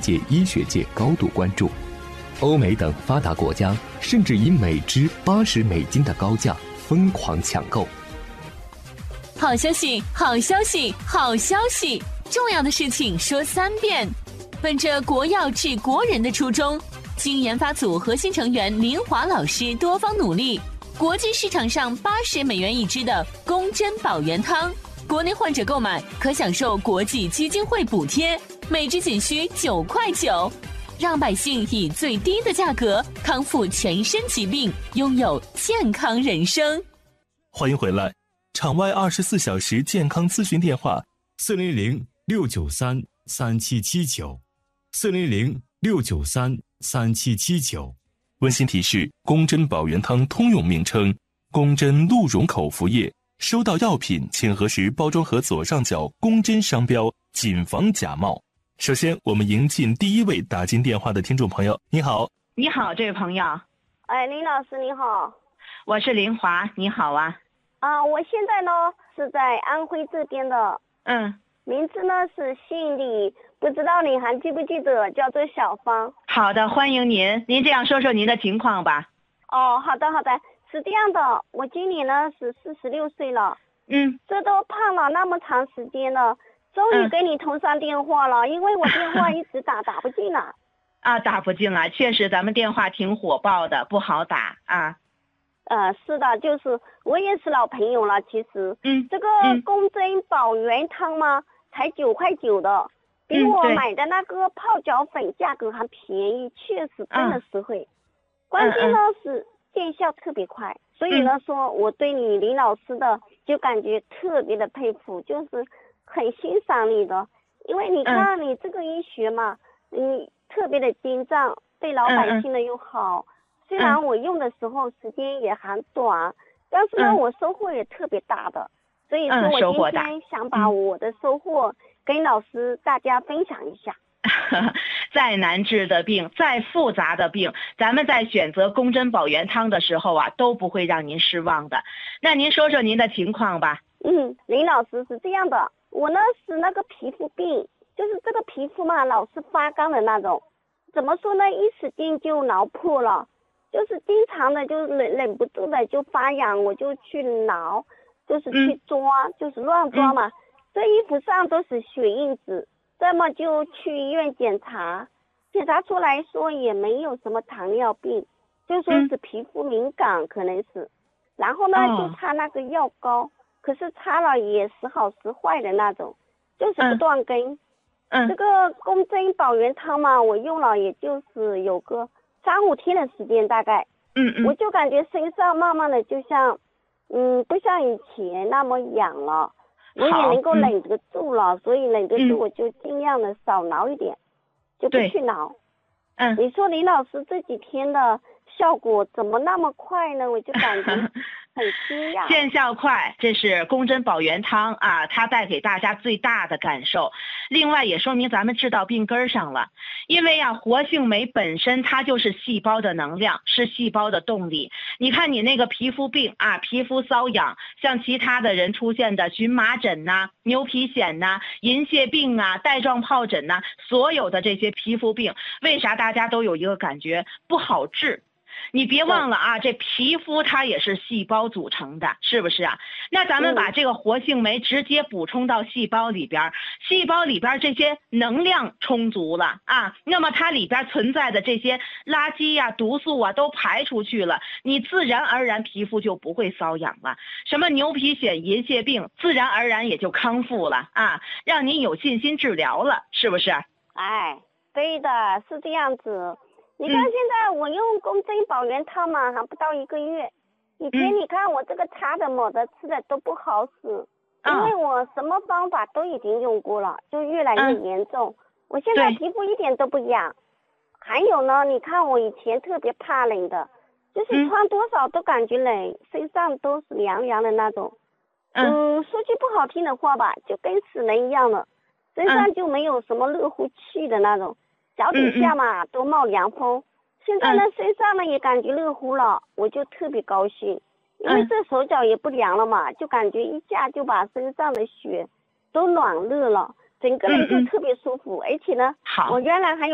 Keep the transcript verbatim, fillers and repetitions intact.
界医学界高度关注。欧美等发达国家甚至以每支八十美金的高价疯狂抢购。 好消息，好消息，好消息！重要的事情说三遍。本着国药治国人的初衷，经研发组核心成员林华老师多方努力，国际市场上八十美元一支的宫珍保元汤，国内患者购买可享受国际基金会补贴，每支仅需九块九，让百姓以最低的价格康复全身疾病，拥有健康人生。 欢迎回来，场外二十四小时健康咨询电话：四零零六九三三七七九，四零零六九三三七七九。温馨提示：宫珍保元汤通用名称宫珍鹿茸口服液。收到药品，请核实包装盒左上角宫珍商标，谨防假冒。首先，我们迎进第一位打进电话的听众朋友。你好， 你好，这位朋友。 哎，林老师你好， 我是林华，你好啊。 啊，我现在呢是在安徽这边的， 嗯， 名字呢是姓李，不知道你还记不记得，叫做小芳。 好的，欢迎您。您这样说说您的情况吧。 哦，好的好的，是这样的，我今年呢是四十六岁了， 嗯， 这都胖了那么长时间了，终于给你通上电话了，嗯、因为我电话一直打打不进来。 啊，打不进来，确实咱们电话挺火爆的，不好打啊。 呃，是的，就是我也是老朋友了，其实， 嗯， 这个宫珍保元汤嘛，才九块九的，比我买的那个泡脚粉价格还便宜，确实真的实惠。嗯、关键呢、嗯、是见效特别快，所以呢、嗯、说我对你林老师的就感觉特别的佩服，就是很欣赏你的，因为你看你这个医学嘛，你特别的精湛，对老百姓的又好。嗯虽然我用的时候时间也很短，但是呢、嗯、我收获也特别大的，所以说我今天想把我的收获跟老师大家分享一下。 再难治的病，再复杂的病，咱们在选择宫珍保元汤的时候啊，都不会让您失望的。那您说说您的情况吧。 嗯，林老师是这样的，我呢是那个皮肤病，就是这个皮肤嘛老是发干的那种，怎么说呢，一使劲就挠破了。就是经常的，就忍忍不住的就发痒，我就去挠，就是去抓，嗯、就是乱抓嘛。嗯、这衣服上都是血印子，这么就去医院检查，检查出来说也没有什么糖尿病，就说是皮肤敏感、嗯、可能是。然后呢，哦、就擦那个药膏，可是擦了也时好时坏的那种，就是不断跟。嗯。这个宫珍保元汤嘛，我用了也就是有个。三五天的时间大概， 嗯嗯， 我就感觉身上慢慢的就像，嗯，不像以前那么痒了，我也能够忍得住了，嗯、所以忍得住我就尽量的少挠一点，嗯、就不去挠。 嗯， 你说林老师这几天的效果怎么那么快呢？我就感觉很惊讶。 见效快，这是宫珍保元汤啊，它带给大家最大的感受。另外也说明咱们治到病根上了，因为啊，活性酶本身它就是细胞的能量，是细胞的动力。你看你那个皮肤病啊，皮肤瘙痒，像其他的人出现的荨麻疹呐、啊、牛皮癣呐、啊、银屑病啊、带状疱疹呐、啊，所有的这些皮肤病，为啥大家都有一个感觉不好治？你别忘了啊，这皮肤它也是细胞组成的，是不是啊？那咱们把这个活性酶直接补充到细胞里边，细胞里边这些能量充足了啊，那么它里边存在的这些垃圾呀、啊、毒素啊都排出去了，你自然而然皮肤就不会瘙痒了，什么牛皮癣、银屑病自然而然也就康复了啊，让你有信心治疗了，是不是？ 哎，对的，是这样子。你看现在我用宫珍保元汤嘛，还不到一个月。以前你看我这个擦的抹的吃的都不好使，嗯、因为我什么方法都已经用过了，就越来越严重。嗯、我现在皮肤一点都不痒。还有呢，你看我以前特别怕冷的，就是穿多少都感觉冷，身上都是凉凉的那种。嗯，嗯说句不好听的话吧，就跟死人一样的，身上就没有什么热乎气的那种。脚底下嘛、嗯、都冒凉风，现在呢、嗯、身上呢也感觉热乎了，我就特别高兴，因为这手脚也不凉了嘛，就感觉一下就把身上的血都暖热了，整个人就特别舒服，嗯嗯而且呢，我原来还有